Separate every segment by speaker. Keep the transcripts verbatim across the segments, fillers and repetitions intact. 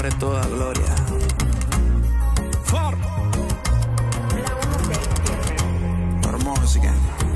Speaker 1: Padre toda gloria. For. For música.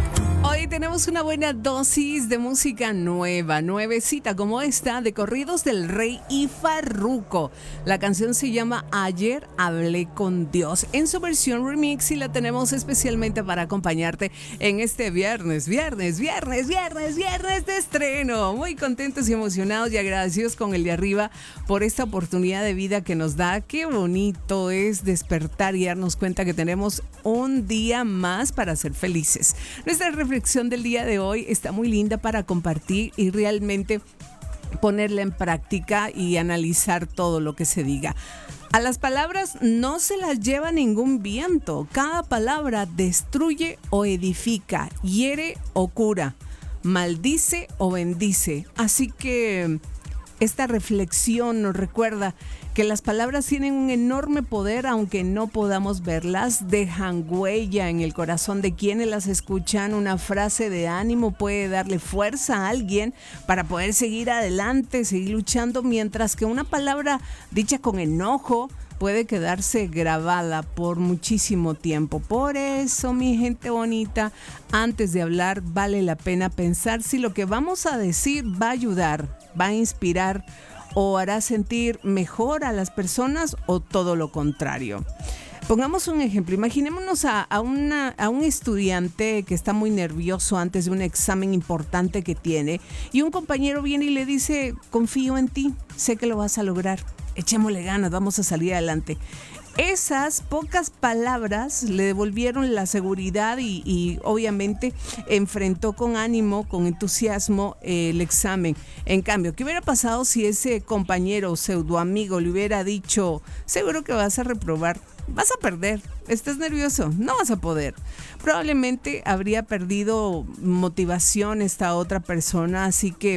Speaker 2: Hoy tenemos una buena dosis de música nueva, nuevecita como esta, de Corridos del Rey y Farruko. La canción se llama Ayer Hablé con Dios, en su versión remix, y la tenemos especialmente para acompañarte en este viernes, viernes, viernes, viernes, viernes de estreno. Muy contentos y emocionados y agradecidos con el de arriba por esta oportunidad de vida que nos da. Qué bonito es despertar y darnos cuenta que tenemos un día más para ser felices. Nuestra reflexión del día de hoy está muy linda para compartir y realmente ponerla en práctica y analizar todo lo que se diga. A las palabras no se las lleva ningún viento. Cada palabra destruye o edifica, hiere o cura, maldice o bendice. Así que esta reflexión nos recuerda que las palabras tienen un enorme poder, aunque no podamos verlas, dejan huella en el corazón de quienes las escuchan. Una frase de ánimo puede darle fuerza a alguien para poder seguir adelante, seguir luchando, mientras que una palabra dicha con enojo puede quedarse grabada por muchísimo tiempo. Por eso, mi gente bonita, antes de hablar vale la pena pensar si lo que vamos a decir va a ayudar, va a inspirar o hará sentir mejor a las personas, o todo lo contrario. Pongamos un ejemplo. Imaginémonos a, a, una, a un estudiante que está muy nervioso antes de un examen importante que tiene, y un compañero viene y le dice: confío en ti, sé que lo vas a lograr, echémosle ganas, vamos a salir adelante. Esas pocas palabras le devolvieron la seguridad y, y obviamente enfrentó con ánimo, con entusiasmo eh, el examen. En cambio, ¿qué hubiera pasado si ese compañero o pseudo amigo le hubiera dicho: seguro que vas a reprobar, vas a perder, estás nervioso, no vas a poder? Probablemente habría perdido motivación esta otra persona. Así que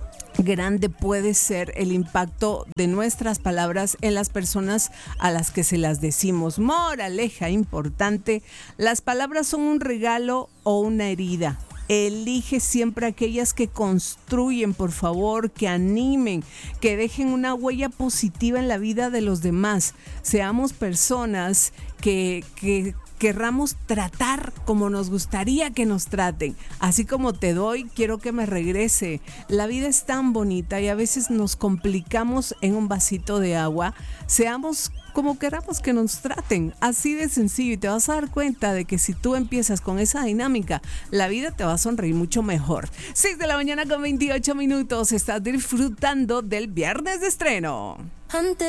Speaker 2: grande puede ser el impacto de nuestras palabras en las personas a las que se las decimos. Moraleja importante: las palabras son un regalo o una herida. Elige siempre aquellas que construyen, por favor, que animen, que dejen una huella positiva en la vida de los demás. Seamos personas que, que querramos tratar como nos gustaría que nos traten. Así como te doy, quiero que me regrese. La vida es tan bonita y a veces nos complicamos en un vasito de agua. Seamos como queramos que nos traten, así de sencillo, y te vas a dar cuenta de que si tú empiezas con esa dinámica, la vida te va a sonreír mucho mejor. seis de la mañana con veintiocho minutos, estás disfrutando del viernes de estreno. Antes